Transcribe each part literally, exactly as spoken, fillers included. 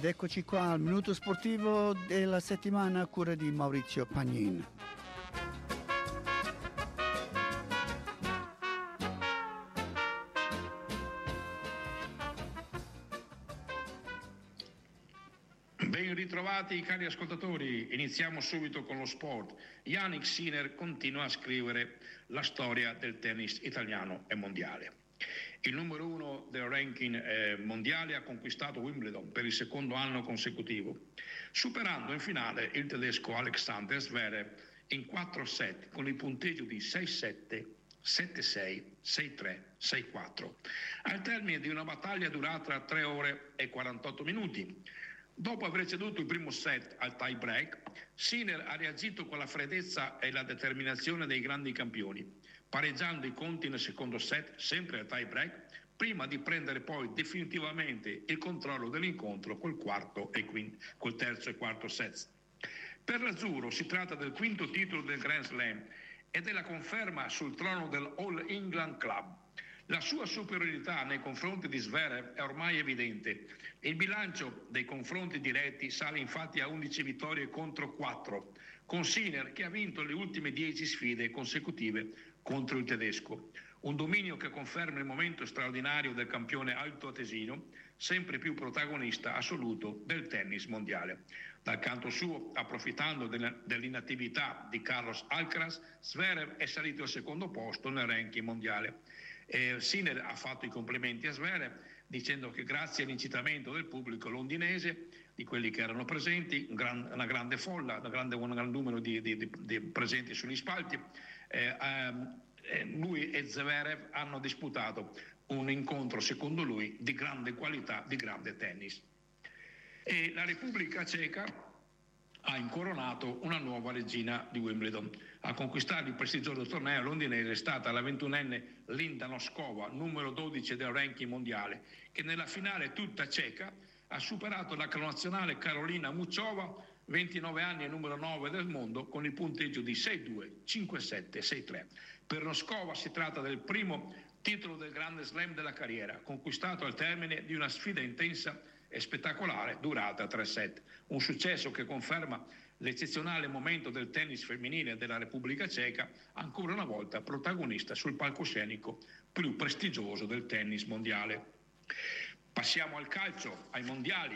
Ed eccoci qua al minuto sportivo della settimana a cura di Maurizio Pagnin. Ben ritrovati cari ascoltatori, iniziamo subito con lo sport. Jannik Sinner continua a scrivere la storia del tennis italiano e mondiale. Il numero uno del ranking eh, mondiale ha conquistato Wimbledon per il secondo anno consecutivo, superando in finale il tedesco Alexander Zverev in quattro set con il punteggio di sei sette, sette sei, sei tre, sei quattro, al termine di una battaglia durata tre ore e quarantotto minuti. Dopo aver ceduto il primo set al tie break, Sinner ha reagito con la freddezza e la determinazione dei grandi campioni, pareggiando i conti nel secondo set, sempre al tie break, prima di prendere poi definitivamente il controllo dell'incontro col quarto e quindi col terzo e quarto set. Per l'azzurro si tratta del quinto titolo del Grand Slam ed è la conferma sul trono del All England Club. La sua superiorità nei confronti di Zverev è ormai evidente. Il bilancio dei confronti diretti sale infatti a undici vittorie contro quattro, con Sinner che ha vinto le ultime dieci sfide consecutive contro il tedesco. Un dominio che conferma il momento straordinario del campione altoatesino, sempre più protagonista assoluto del tennis mondiale. Dal canto suo, approfittando dell'inattività di Carlos Alcaraz, Zverev è salito al secondo posto nel ranking mondiale. Eh, Sinner ha fatto i complimenti a Zverev dicendo che grazie all'incitamento del pubblico londinese, di quelli che erano presenti, un gran, una grande folla, una grande, un gran numero di, di, di, di presenti sugli spalti, eh, ehm, eh, lui e Zverev hanno disputato un incontro secondo lui di grande qualità, di grande tennis. E la Repubblica Ceca ha incoronato una nuova regina di Wimbledon. A conquistare il prestigioso torneo londinese è stata la ventunenne Linda Noskova, numero dodici del ranking mondiale, che nella finale tutta ceca ha superato la connazionale Karolina Muchova, ventinove anni e numero nove del mondo, con il punteggio di sei due, cinque sette, sei tre. Per Noskova si tratta del primo titolo del Grande Slam della carriera, conquistato al termine di una sfida intensa e spettacolare durata tre set. Un successo che conferma l'eccezionale momento del tennis femminile della Repubblica Ceca, ancora una volta protagonista sul palcoscenico più prestigioso del tennis mondiale. Passiamo al calcio, ai mondiali.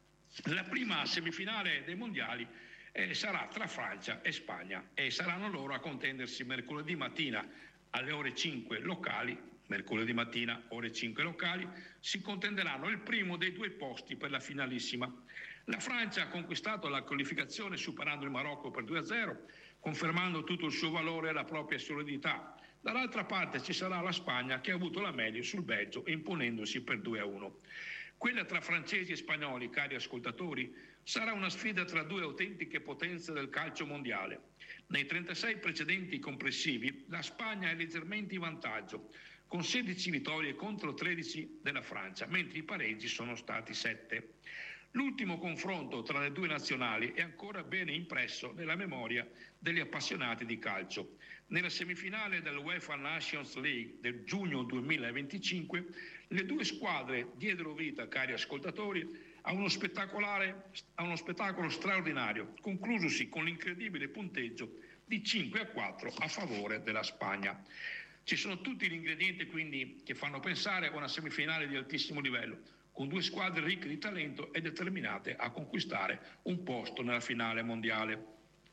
La prima semifinale dei mondiali eh, sarà tra Francia e Spagna e saranno loro a contendersi mercoledì mattina alle ore cinque locali. Mercoledì mattina, ore cinque locali, si contenderanno il primo dei due posti per la finalissima. La Francia ha conquistato la qualificazione superando il Marocco per due a zero, confermando tutto il suo valore e la propria solidità. Dall'altra parte ci sarà la Spagna che ha avuto la meglio sul Belgio, imponendosi per due a uno. Quella tra francesi e spagnoli, cari ascoltatori, sarà una sfida tra due autentiche potenze del calcio mondiale. Nei trentasei precedenti complessivi, la Spagna è leggermente in vantaggio, con sedici vittorie contro tredici della Francia, mentre i pareggi sono stati sette. L'ultimo confronto tra le due nazionali è ancora bene impresso nella memoria degli appassionati di calcio. Nella semifinale dell'UEFA Nations League del giugno duemilaventicinque, le due squadre diedero vita, cari ascoltatori, a uno spettacolare, a uno spettacolo straordinario, conclusosi con l'incredibile punteggio di cinque a quattro a favore della Spagna. Ci sono tutti gli ingredienti quindi che fanno pensare a una semifinale di altissimo livello, con due squadre ricche di talento e determinate a conquistare un posto nella finale mondiale.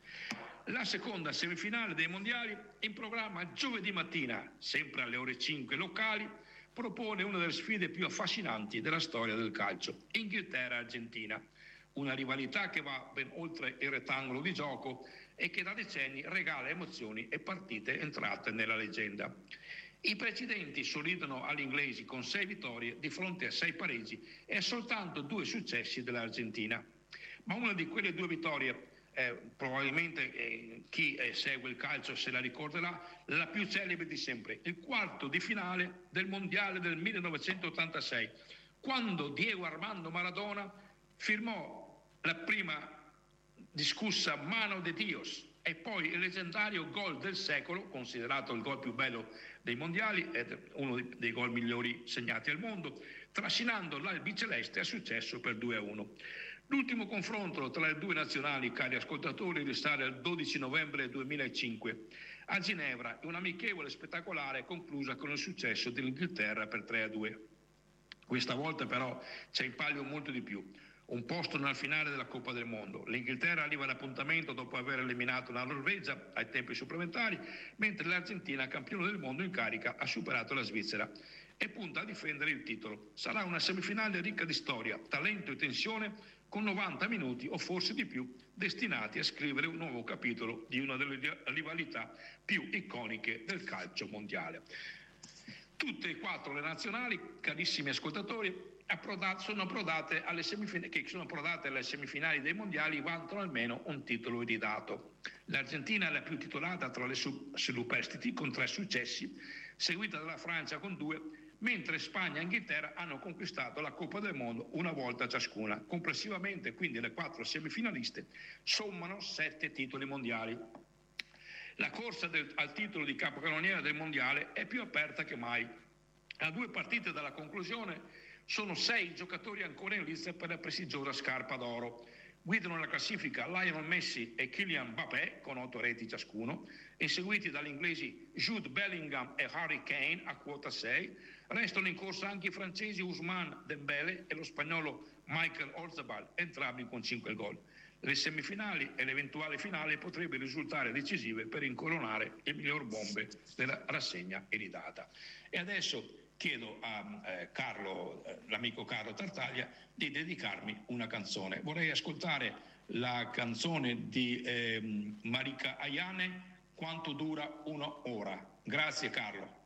La seconda semifinale dei mondiali, in programma giovedì mattina, sempre alle ore cinque locali, propone una delle sfide più affascinanti della storia del calcio, Inghilterra-Argentina. Una rivalità che va ben oltre il rettangolo di gioco e che da decenni regala emozioni e partite entrate nella leggenda. I precedenti sorridono agli inglesi con sei vittorie di fronte a sei pareggi e soltanto due successi dell'Argentina. Ma una di quelle due vittorie, eh, probabilmente eh, chi eh, segue il calcio se la ricorderà, la più celebre di sempre, il quarto di finale del Mondiale del millenovecentottantasei, quando Diego Armando Maradona firmò la prima discussa mano de Dios E poi il leggendario gol del secolo, considerato il gol più bello dei mondiali ed uno dei gol migliori segnati al mondo, trascinando l'albiceleste a successo per due a uno. L'ultimo confronto tra le due nazionali, cari ascoltatori, risale al dodici novembre duemilacinque a Ginevra, e un'amichevole spettacolare conclusa con il successo dell'Inghilterra per tre a due. Questa volta però c'è in palio molto di più. Un posto nella finale della Coppa del Mondo. L'Inghilterra arriva all'appuntamento dopo aver eliminato la Norvegia ai tempi supplementari, mentre l'Argentina, campione del mondo in carica, ha superato la Svizzera e punta a difendere il titolo. Sarà una semifinale ricca di storia, talento e tensione, con novanta minuti o forse di più, destinati a scrivere un nuovo capitolo di una delle rivalità più iconiche del calcio mondiale. Tutte e quattro le nazionali, carissimi ascoltatori, sono approdate alle semifinali, che sono approdate alle semifinali dei mondiali, vantano almeno un titolo iridato. L'Argentina è la più titolata tra le superstiti con tre successi, seguita dalla Francia con due, mentre Spagna e Inghilterra hanno conquistato la Coppa del Mondo una volta ciascuna. Complessivamente, quindi, le quattro semifinaliste sommano sette titoli mondiali. La corsa del, al titolo di capocannoniera del mondiale è più aperta che mai. A due partite dalla conclusione sono sei giocatori ancora in lizza per la prestigiosa scarpa d'oro. Guidano la classifica Lionel Messi e Kylian Mbappé con otto reti ciascuno, inseguiti dagli inglesi Jude Bellingham e Harry Kane a quota sei. Restano in corsa anche i francesi Ousmane Dembélé e lo spagnolo Michael Oyarzabal, entrambi con cinque gol. Le semifinali e l'eventuale finale potrebbero risultare decisive per incoronare il miglior bombe della rassegna iridata. E adesso chiedo a eh, Carlo, eh, l'amico Carlo Tartaglia, di dedicarmi una canzone. Vorrei ascoltare la canzone di eh, Marika Ayane, Quanto dura un'ora. Grazie Carlo.